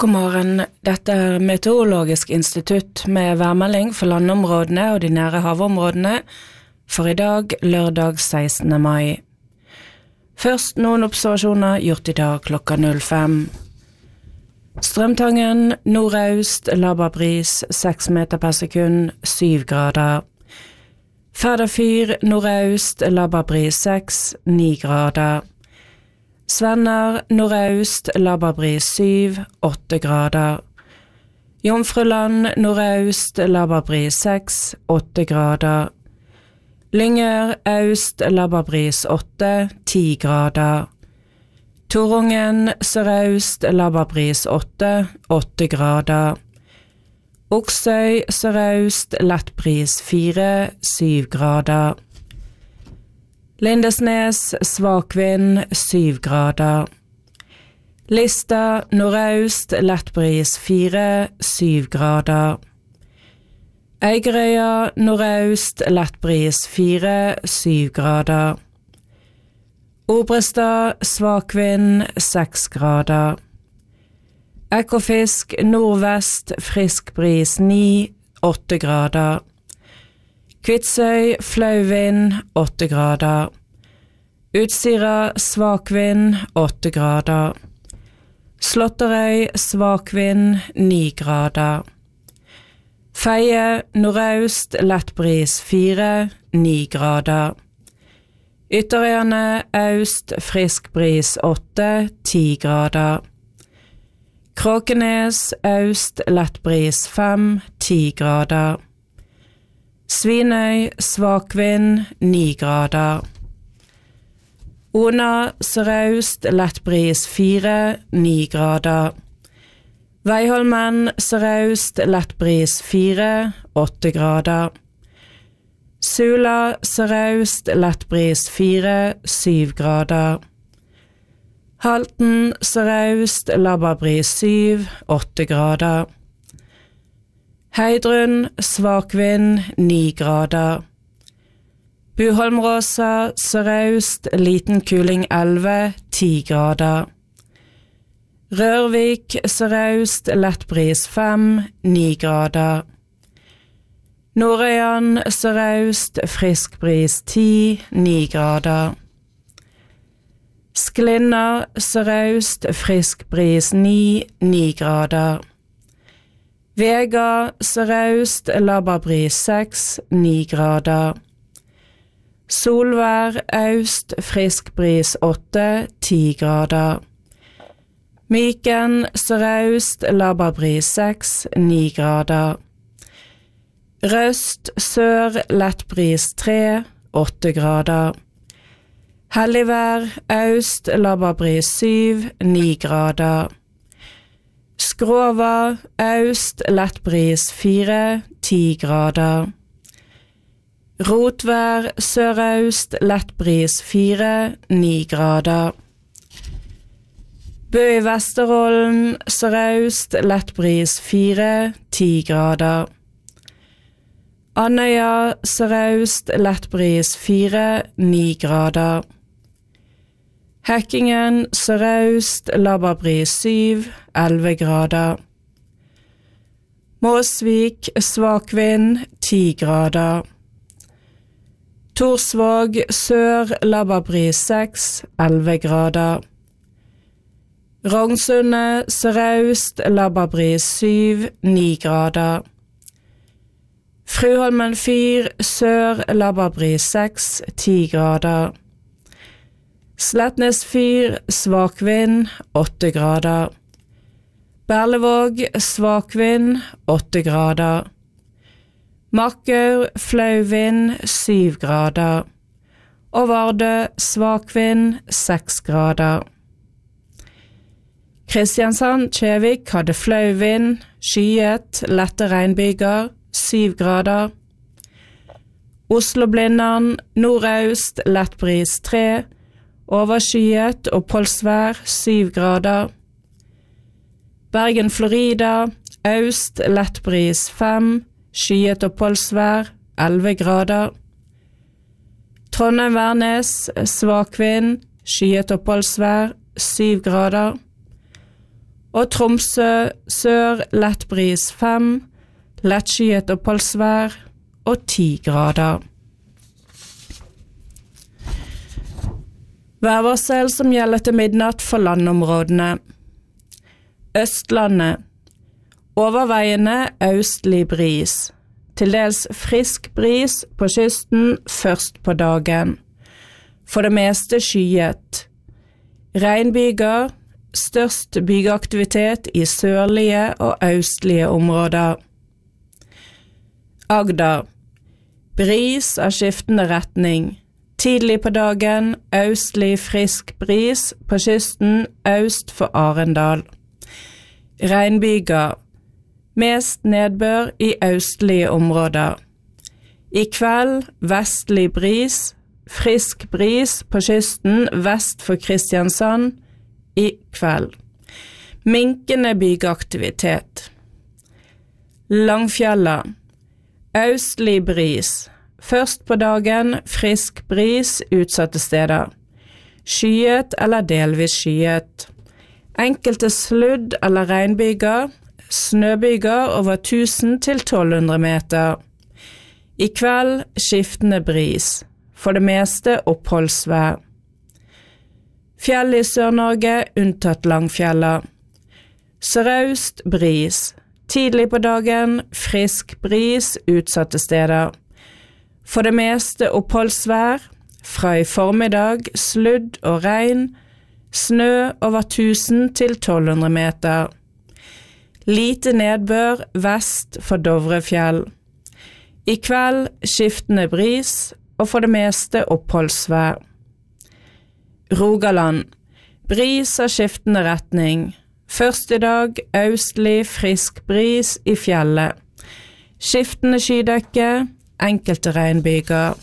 God morgen, dette Meteorologisk institutt med værmelding for landområdene og de nære havområdene for i dag, lørdag 16. mai. Først noen observasjoner gjort i dag klokka 05. Strømtangen, nordøst, Lababris, 6 meter per sekund, 7 grader. Færderfyr, nordøst, Lababris 6, 9 grader. Svenner, nordøst, Lababris 7, 8 grader. Jomfruland, nordøst, Lababris 6, 8 grader. Lyngør, øst, Lababris 8, 10 grader. Torungen, sørøst, Lababris 8, 8 grader. Oksøy, sørøst, lettbris 4, 7 grader. Lindesnes, svak vind, 7 grader. Lista, nordøst, lettbris 4, 7 grader. Eigerøya, nordøst, lettbris 4, 7 grader. Obrestad, svak vind, 6 grader. Ekofisk, nordvest, frisk bris 9, 8 grader. Kvitsøy, flau vind, 8 grader. Utsira, svak vind, 8 grader. Slåtterøy, svak vind, 9 grader. Feie, nordøst, lettbris 4, 9 grader. Ytterøyene, øst, frisk bris 8, 10 grader. Kråkenes, øst, lettbris 5, 10 grader. Svinøy, svak vind, 9 grader. Ona, sørøst, lettbris 4, 9 grader. Veiholmen, sørøst, lettbris 4, 8 grader. Sula, sørøst, lettbris 4, 7 grader. Halten, sørøst, Lababris 7, 8 grader. Heidrun, svak vind, 9 grader. Buholmråsa, sørøst, liten kuling 11, 10 grader. Rørvik, sørøst, lettbris 5, 9 grader. Nordøyan, sørøst, frisk bris 10, 9 grader. Sklinna, sørøst, frisk bris 9, 9 grader. Vega, sørøst, Lababris 6, 9 grader. Solvær, øst, frisk bris 8, 10 grader. Myken, sørøst, Lababris 6, 9 grader. Røst, sør, lettbris 3, 8 grader. Helligvær, øst, Lababris 7, 9 grader. Skrova, øst, lettbris 4, 10 grader. Rotvær, sørøst, lettbris 4, 9 grader. Bø i Vesterålen, sørøst, lettbris 4, 10 grader. Andøya, sørøst, lettbris 4, 9 grader. Hekkingen, sørøst, Lababris 7, 11 grader. Måsvik, svak vind, 10 grader. Torsvåg, sør, Lababris 6, 11 grader. Rognsundet, sørøst, Lababris 7, 9 grader. Fruholmen fyr, sør, Lababris 6, 10 grader. Sletnes fyr, svak vind, 8 grader. Berlevåg, svak vind, 8 grader. Makkau, flau vind, 7 grader. Og Vardø, svak vind, 6 grader. Kristiansand-Kjevik hadde flau vind, skyet, lette regnbyger, 7 grader. Oslo-Blindern, nordøst, lettbris 3, overskyet og polsvær 7 grader. Bergen-Florida, øst, lettbris 5, skyet og polsvær 11 grader. Trondheim-Værnes, svak vind, skyet og polsvær 7 grader. og Tromsø sør lett bris 5, lettskyet oppholdsvær og 10 grader. Værvarsel som gjelder til midnatt for landområdene. Østlandet. Overveiende østlig bris. Til dels frisk bris på kysten først på dagen. For det meste skyet. Regnbyger, størst bygeaktivitet i sørlige og østlige områder. Agder. Bris av skiftende retning. Tidlig på dagen, østlig frisk bris på kysten øst for Arendal. Regnbyger. Mest nedbør i østlige områder. I kveld vestlig bris, frisk bris på kysten vest for Kristiansand i kveld. Minkende bygeaktivitet. Langfjella. Østlig bris. Først på dagen frisk bris utsatte steder. Skyet eller delvis skyet. Enkelte sludd eller regnbyger. Snøbyger over 1000 til 1200 meter. I kveld skiftende bris. For det meste oppholdsvær. Fjell i Sør-Norge unntatt Langfjella. Sørøst bris. Tidlig på dagen frisk bris utsatte steder. For det meste oppholdsvær. Fra i formiddag sludd og regn. Snø over 1000 til 1200 meter. Lite nedbør vest for Dovrefjell. I kveld skiftende bris og for det meste oppholdsvær. Rogaland. Bris av skiftende retning. Først i dag østlig frisk bris i fjellet. Skiftende skydekke, enkelte regnbyger.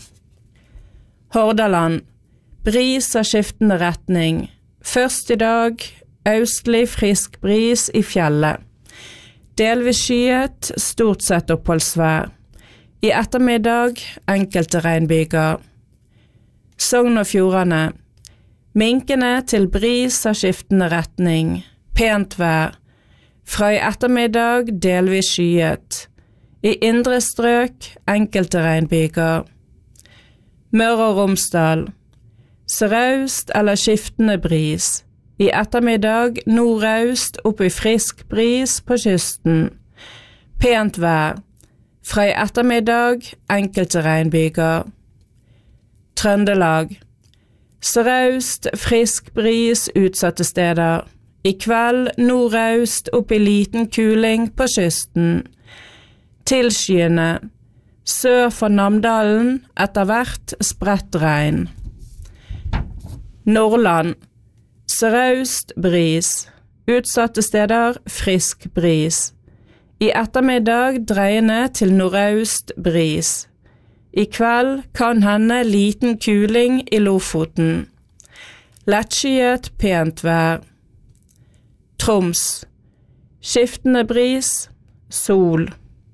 Hordaland. Bris av skiftende retning. Først i dag østlig frisk bris i fjellet. Delvis skyet, stort sett oppholdsvær. I ettermiddag enkelte regnbyger. Sogn og Fjordane. Minkende til bris av skiftende retning. Pent vær. Fra i ettermiddag delvis skyet. I indre strøk enkelte regnbyger. Møre og Romsdal. Sørøst eller skiftende bris. I ettermiddag nordøst opp i frisk bris på kysten. Pent vær. Fra i ettermiddag enkelte regnbyger. Trøndelag. Sørøst frisk bris utsatte steder. I kveld nordøst opp i liten kuling på kysten. Tilskyende. Sør for Namdalen etter hvert spredt regn. Nordland. Sørøst bris. Utsatte steder frisk bris. I ettermiddag dreiende til nordøst bris. I kveld kan hende liten kuling i Lofoten. Lettskyet pent vær. Troms. Skiftende bris. Sol.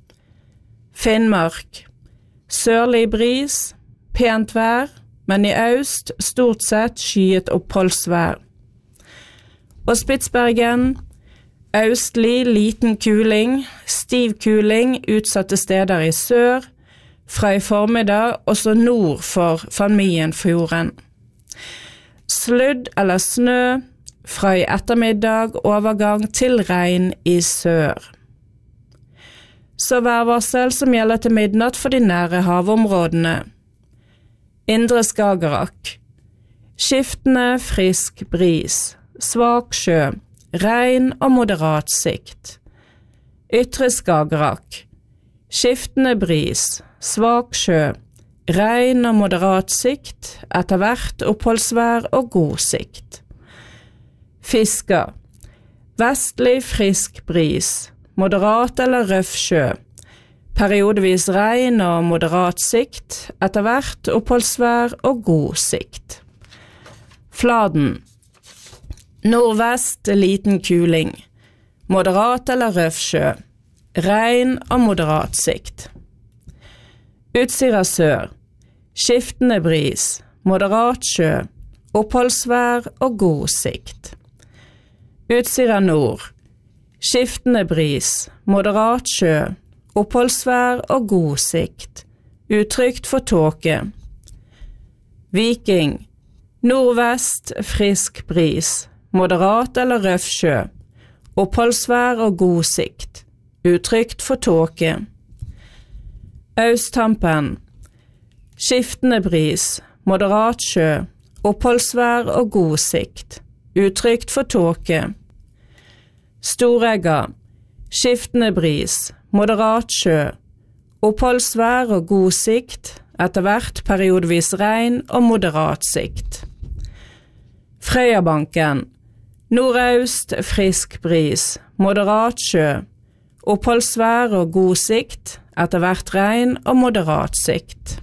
Finnmark. Sørlig bris. Pent vær, men i øst stort sett skyet oppholdsvær. Og Spitsbergen, østlig liten kuling, stiv kuling utsatte steder i sør, fra i formiddag også nord for Van Mienfjorden. Sludd eller snø, fra i ettermiddag overgang til regn i sør. Så værvarsel som gjelder til midnatt for de nære havområdene. Indre Skagerrak. Skiftende frisk bris. Svak sjø, regn og moderat sikt. Ytre Skagerrak. Skiftende bris, svak sjø, regn og moderat sikt, etter hvert oppholdsvær og god sikt. Fisker. Vestlig frisk bris, moderat eller røff sjø. Periodevis regn og moderat sikt, etter hvert oppholdsvær og god sikt. Fladen. Nordvest liten kuling, moderat eller røff sjø, regn og moderat sikt. Utsira sør, skiftende bris, moderat sjø, oppholdsvær og god sikt. Utsira nord, skiftende bris, moderat sjø, oppholdsvær og god sikt, utrygt for tåke. Viking, nordvest, frisk bris, moderat eller røff sjø, oppholdsvær og god sikt, utrygt for tåke. Østhampen, skiftende bris, moderat sjø, oppholdsvær og god sikt, utrygt for tåke. Storegga, skiftende bris, moderat sjø, oppholdsvær og god sikt, etter hvert periodevis regn og moderat sikt. Frøyabanken, nordøst, frisk bris, moderat sjø, oppholdsvær og god sikt, etter hvert regn og moderat sikt.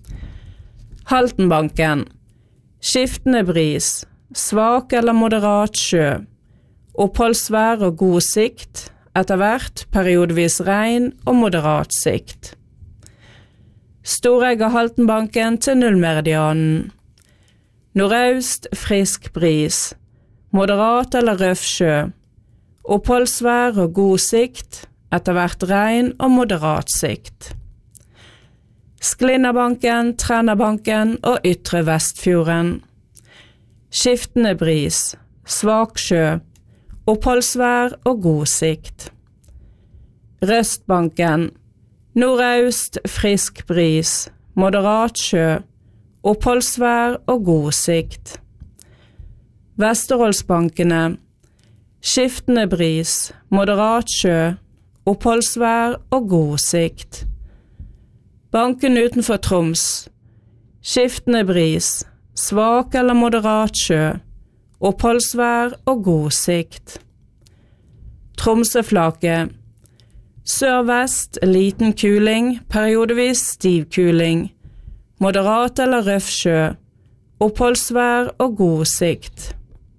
Haltenbanken, skiftende bris, svak eller moderat sjø, oppholdsvær og god sikt, etter hvert periodevis regn og moderat sikt. Storegga Haltenbanken til nullmeridianen. Nordøst, frisk bris, moderat eller røff sjø, oppholdsvær og god sikt, etter hvert regn og moderat sikt. Sklinnabanken, Trennabanken og Ytre Vestfjorden. Skiftende bris, svak sjø, oppholdsvær og god sikt. Røstbanken, nordøst, frisk bris, moderat sjø, oppholdsvær og god sikt. Vesterålsbankene, skiftende bris, moderat sjø, oppholdsvær og god sikt. Banken utenfor Troms, skiftende bris, svak eller moderat sjø, oppholdsvær og god sikt. Tromsøflaket, sørvest, liten kuling, periodevis stiv kuling, moderat eller røff sjø, oppholdsvær og god sikt.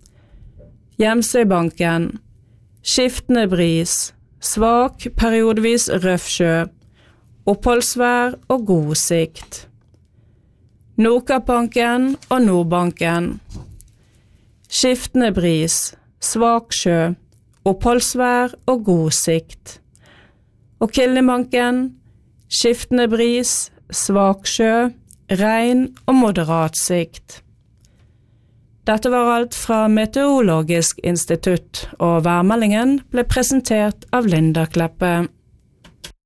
Hjemsøybanken, skiftende bris, svak, periodevis røff sjø, oppholdsvær og god sikt. Nordkappbanken og Nordbanken. Skiftende bris, svak sjø, oppholdsvær og god sikt. Og Kildebanken, skiftende bris, svak sjø, regn og moderat sikt. Dette var alt fra Meteorologisk institutt, og værmeldingen ble presentert av Linda Kleppe.